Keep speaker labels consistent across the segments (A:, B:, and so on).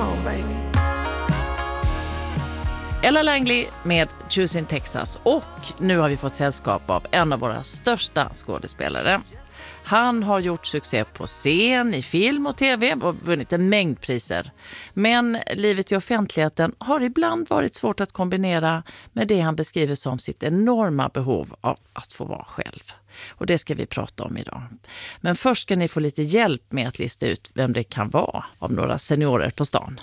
A: Come on baby.
B: Ella Langley med Choosing Texas, och nu har vi fått sällskap av en av våra största skådespelare. Han har gjort succé på scen, i film och tv och vunnit en mängd priser. Men livet i offentligheten har ibland varit svårt att kombinera med det han beskriver som sitt enorma behov av att få vara själv. Och det ska vi prata om idag. Men först ska ni få lite hjälp med att lista ut vem det kan vara av några seniorer på stan.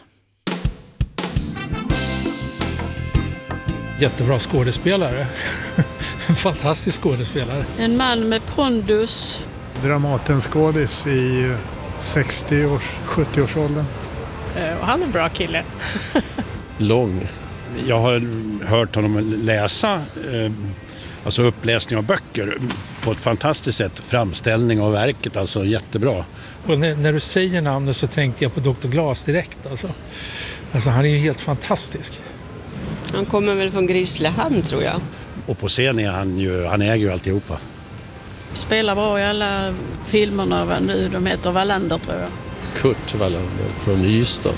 C: Jättebra skådespelare. En fantastisk skådespelare.
D: En man med pondus.
E: Dramatenskådis i 70-årsåldern.
D: Och han är en bra kille.
F: Lång. Jag har hört honom läsa, alltså uppläsning av böcker på ett fantastiskt sätt. Framställning av verket, alltså jättebra.
C: Och när du säger namnet så tänkte jag på Dr. Glas direkt. Alltså han är ju helt fantastisk.
D: Han kommer väl från Grisslehamn tror jag.
F: Och på scen är han äger ju alltihopa.
D: Spelar bra i alla filmerna nu. De heter Wallander tror jag.
G: Kurt Wallander från Ystad.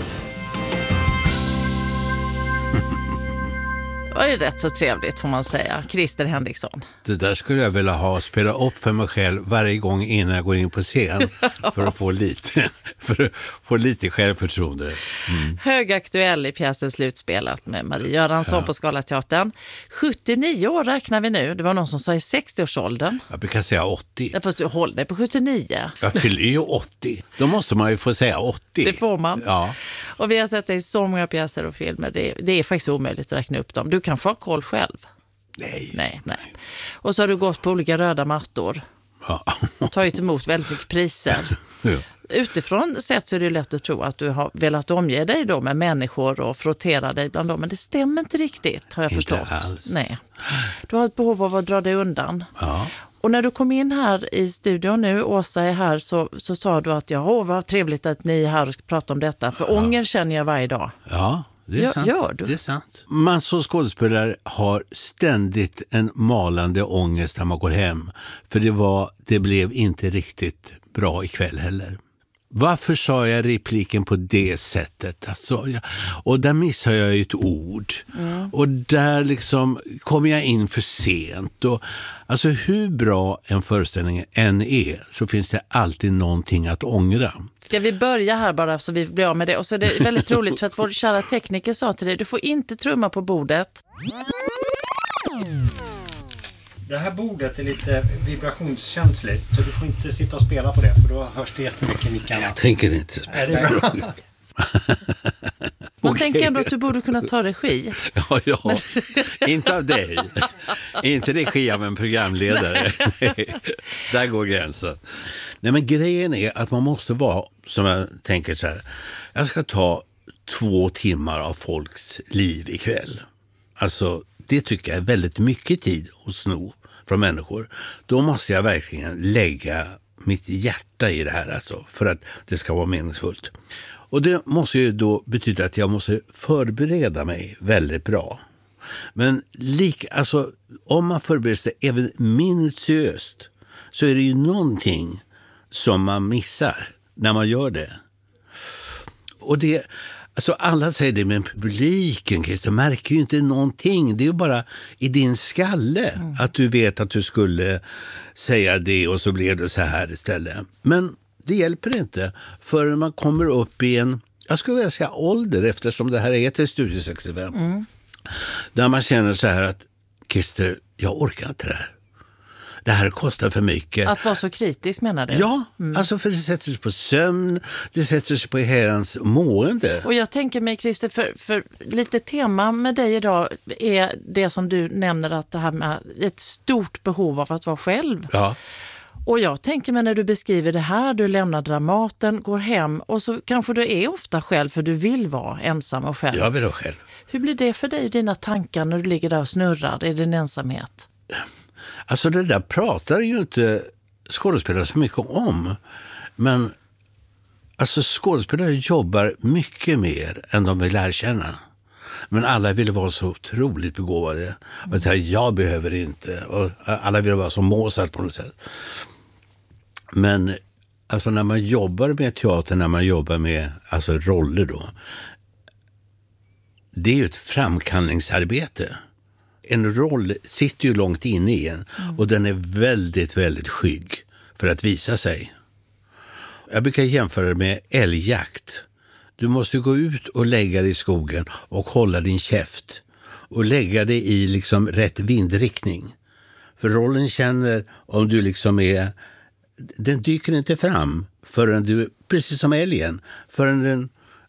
B: Det var ju rätt så trevligt får man säga. Christer Henriksson.
H: Det där skulle jag vilja ha spela upp för mig själv varje gång innan jag går in på scen för att få lite självförtroende. Mm.
B: Högaktuell i pjäsen Slutspelat med Marie Göransson på Scalateatern. 79 år räknar vi nu. Det var någon som sa i 60-årsåldern.
H: Jag brukar säga 80.
B: Fast du håller dig på 79.
H: Jag fyller ju 80. Då måste man ju få säga 80.
B: Det får man.
H: Ja.
B: Och vi har sett det i så många pjäser och filmer. Det är faktiskt omöjligt att räkna upp dem. Du kanske har koll själv. Nej. Och så har du gått på olika röda mattor.
H: Ja.
B: Tagit emot väldigt mycket priser.
H: Ja.
B: Utifrån sett så är det lätt att tro att du har velat omge dig då med människor och frottera dig bland dem. Men det stämmer inte riktigt, har jag förstått.
H: Alls.
B: Nej. Du har ett behov av att dra dig undan.
H: Ja.
B: Och när du kom in här i studion nu, Åsa är här, så sa du att vad trevligt att ni är här och ska prata om detta. För ånger känner jag varje dag.
H: Ja. Det är sant.
B: Gör du?
H: Det är sant. Man som skådespelare har ständigt en malande ångest när man går hem. För det blev inte riktigt bra ikväll heller. Varför sa jag repliken på det sättet? Alltså, och där missar jag ju ett ord. Och där liksom kommer jag in för sent. Och, alltså hur bra en föreställning än är så finns det alltid någonting att ångra.
B: Ska vi börja här bara så vi blir av med det? Och så är det väldigt roligt för att vår kära tekniker sa till dig, du får inte trumma på bordet.
I: Det här bordet är lite vibrationskänsligt så du får inte sitta och spela på det för då hörs det jättemycket mickarna.
H: Jag tänker inte spela.
B: Man tänker ändå att du borde kunna ta regi.
H: Ja. Inte av dig. Inte regi av en programledare. Där går gränsen. Nej, men grejen är att man måste vara, som jag tänker så här, jag ska ta 2 timmar av folks liv ikväll. Alltså, det tycker jag är väldigt mycket tid att sno från människor. Då måste jag verkligen lägga mitt hjärta i det här alltså, för att det ska vara meningsfullt. Och det måste ju då betyda att jag måste förbereda mig väldigt bra. Men om man förbereder sig även minutiöst så är det ju någonting som man missar när man gör det. Och det, alltså alla säger det, men publiken, Christer, märker ju inte någonting. Det är ju bara i din skalle att du vet att du skulle säga det och så blev det så här istället. Men det hjälper inte förrän man kommer upp i en, jag skulle vilja säga ålder, eftersom det här heter Studio 65. Där man känner så här att, Christer, jag orkar inte det här. Det här kostar för mycket.
B: Att vara så kritisk menar du?
H: Ja, alltså för det sätter sig på sömn, det sätter sig på herrans mående.
B: Och jag tänker mig, Christer, för lite tema med dig idag är det som du nämner, att det här med ett stort behov av att vara själv.
H: Ja.
B: Och jag tänker mig när du beskriver det här, du lämnar Dramaten, går hem och så kanske du är ofta själv för du vill vara ensam och själv.
H: Jag vill vara själv.
B: Hur blir det för dig, dina tankar när du ligger där och snurrar i din ensamhet?
H: Alltså det där pratar ju inte skådespelare så mycket om. Men alltså skådespelare jobbar mycket mer än de vill erkänna. Men alla vill vara så otroligt begåvade. Och säga, jag behöver inte. Och alla vill vara som Mozart på något sätt. Men alltså när man jobbar med teater, när man jobbar med alltså roller då. det är ju ett framkallningsarbete. En roll sitter ju långt inne i en och den är väldigt, väldigt skygg för att visa sig. Jag brukar jämföra det med älgjakt. Du måste gå ut och lägga dig i skogen och hålla din käft och lägga dig i liksom rätt vindriktning. För rollen känner om du liksom är... Den dyker inte fram förrän du, precis som älgen, förrän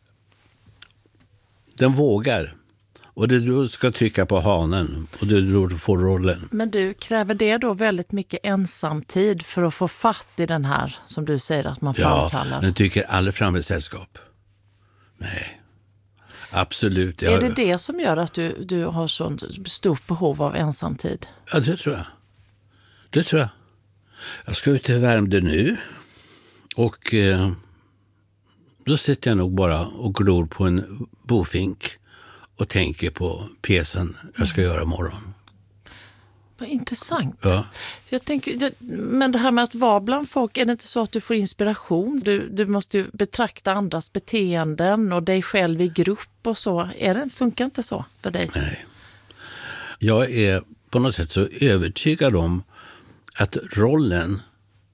H: den vågar. Och du ska trycka på hanen och du får rollen.
B: Men du, kräver det då väldigt mycket ensamtid för att få fatt i den här, som du säger att man framkallar?
H: Ja, den tycker aldrig fram ett sällskap. Nej, absolut.
B: Är det som gör att du har sånt stort behov av ensamtid?
H: Ja, det tror jag. Det tror jag. Jag ska ut till Värmdö nu och då sitter jag nog bara och glor på en bofink och tänker på pjäsen jag ska göra imorgon.
B: Vad intressant.
H: Ja.
B: Jag tänker, men det här med att vara bland folk, är det inte så att du får inspiration? Du måste ju betrakta andras beteenden och dig själv i grupp och så. Funkar inte så för dig?
H: Nej. Jag är på något sätt så övertygad om att rollen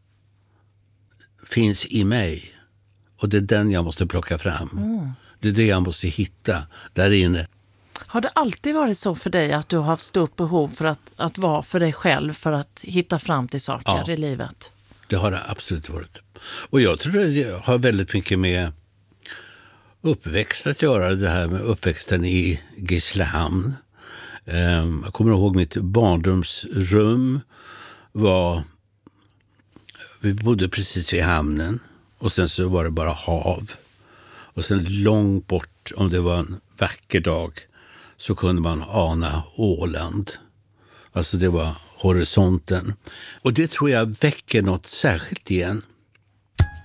H: finns i mig och det är den jag måste plocka fram. Det är det jag måste hitta där inne.
B: Har det alltid varit så för dig att du har haft stort behov för att vara för dig själv, för att hitta fram till saker i livet?
H: Det har det absolut varit. Och jag tror det har väldigt mycket med uppväxt att göra, det här med uppväxten i Grisslehamn. Jag kommer ihåg mitt barndomsrum vi bodde precis vid hamnen och sen så var det bara hav. Och sen långt bort, om det var en vacker dag, så kunde man ana Åland. Alltså det var horisonten. Och det tror jag väcker något särskilt igen.